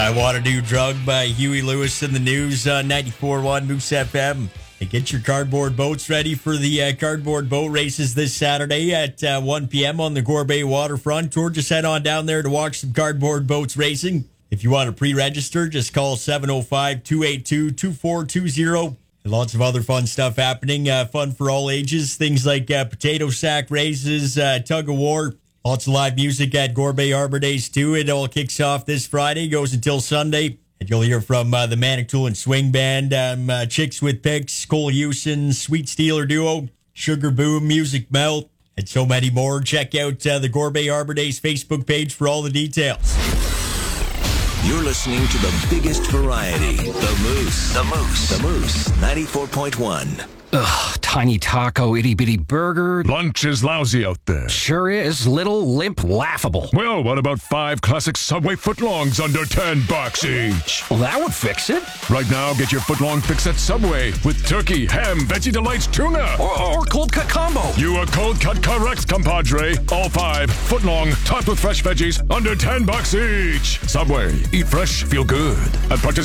I Want a New Drug by Huey Lewis in the News on 94.1 Moose FM. And get your cardboard boats ready for the cardboard boat races this Saturday at 1 p.m. on the Gore Bay waterfront, or just head on down there to watch some cardboard boats racing. If you want to pre-register, just call 705-282-2420. And lots of other fun stuff happening. Fun for all ages. Things like potato sack races, tug of war. Lots of live music at Gore Bay Arbor Days, too. It all kicks off this Friday, goes until Sunday. And you'll hear from the Manitoulin Swing Band, Chicks with Picks, Cole Hewson, Sweet Stealer Duo, Sugar Boom, Music Melt, and so many more. Check out the Gore Bay Arbor Days Facebook page for all the details. You're listening to the biggest variety, The Moose. The Moose. The Moose, 94.1. Ugh, tiny taco, itty-bitty burger. Lunch is lousy out there. Sure is. Little, limp, laughable. Well, what about 5 classic Subway footlongs under $10 each? Well, that would fix it. Right now, get your footlong fix at Subway with turkey, ham, Veggie Delights, tuna. Or cold cut combo. You are cold cut correct, compadre. All 5 footlong, topped with fresh veggies, under $10 each. Subway. Eat fresh, feel good. At